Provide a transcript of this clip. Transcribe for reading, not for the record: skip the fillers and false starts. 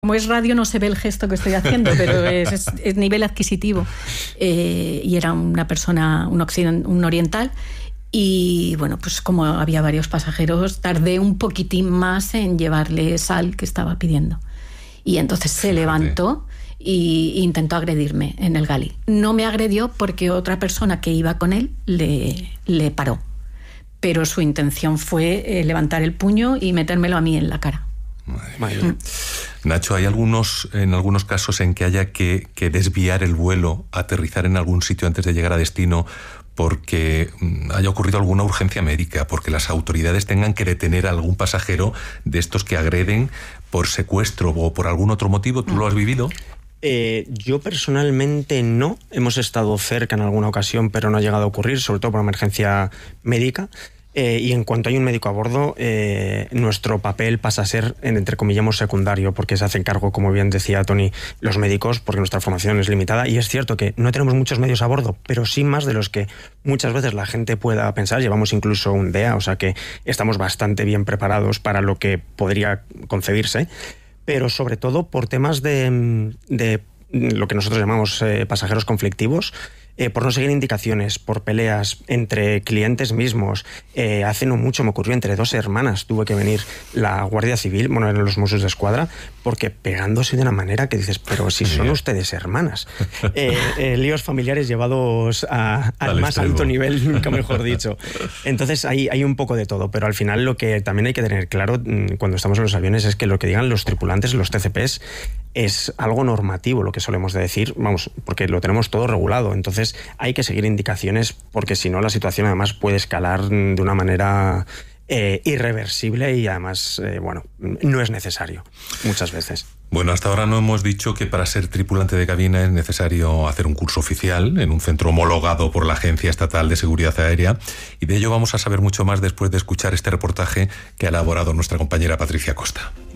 Como es radio no se ve el gesto que estoy haciendo, pero es nivel adquisitivo. Y era una persona, un oriental. Y bueno, pues como había varios pasajeros, tardé un poquitín más en llevarle sal que estaba pidiendo. Y entonces se levantó e intentó agredirme en el gali. No me agredió porque otra persona que iba con él le paró. Pero su intención fue levantar el puño y metérmelo a mí en la cara. Madre. Nacho, ¿hay en algunos casos en que haya que desviar el vuelo, aterrizar en algún sitio antes de llegar a destino porque haya ocurrido alguna urgencia médica, porque las autoridades tengan que detener a algún pasajero de estos que agreden por secuestro o por algún otro motivo? ¿Tú lo has vivido? Yo personalmente no. Hemos estado cerca en alguna ocasión, pero no ha llegado a ocurrir, sobre todo por emergencia médica. Y en cuanto hay un médico a bordo, nuestro papel pasa a ser, entre comillas, secundario, porque se hacen cargo, como bien decía Tony, los médicos, porque nuestra formación es limitada. Y es cierto que no tenemos muchos medios a bordo, pero sí más de los que muchas veces la gente pueda pensar. Llevamos incluso un DEA, o sea que estamos bastante bien preparados para lo que podría concebirse, pero sobre todo por temas de lo que nosotros llamamos pasajeros conflictivos, por no seguir indicaciones, por peleas entre clientes mismos. Hace no mucho me ocurrió entre dos hermanas. Tuve que venir la Guardia Civil, bueno, eran los Mossos d'Esquadra, porque pegándose de una manera que dices, pero si son ustedes hermanas. Líos familiares llevados al más alto nivel, nunca mejor dicho. Entonces hay un poco de todo, pero al final lo que también hay que tener claro cuando estamos en los aviones es que lo que digan los tripulantes, los TCPs, es algo normativo, lo que solemos decir, vamos, porque lo tenemos todo regulado. Entonces hay que seguir indicaciones, porque si no la situación además puede escalar de una manera irreversible y además, no es necesario muchas veces. Bueno, hasta ahora no hemos dicho que para ser tripulante de cabina es necesario hacer un curso oficial en un centro homologado por la Agencia Estatal de Seguridad Aérea, y de ello vamos a saber mucho más después de escuchar este reportaje que ha elaborado nuestra compañera Patricia Costa.